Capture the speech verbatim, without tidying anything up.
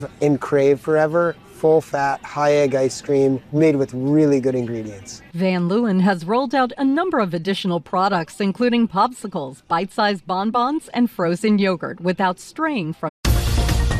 In Crave Forever, full-fat, high-egg ice cream made with really good ingredients. Van Leeuwen has rolled out a number of additional products, including popsicles, bite-sized bonbons, and frozen yogurt, without straying from